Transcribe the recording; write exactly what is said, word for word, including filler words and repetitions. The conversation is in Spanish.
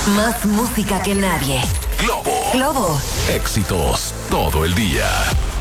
Más música que nadie. Globo. Globo. Éxitos todo el día.